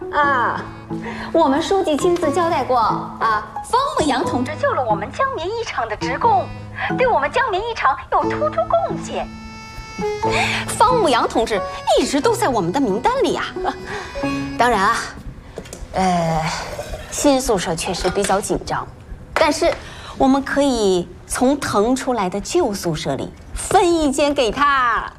啊，我们书记亲自交代过啊，方牧阳同志救了我们江棉一厂的职工，对我们江棉一厂有突出贡献。方牧阳同志一直都在我们的名单里啊。当然啊，新宿舍确实比较紧张，但是我们可以从腾出来的旧宿舍里分一间给他。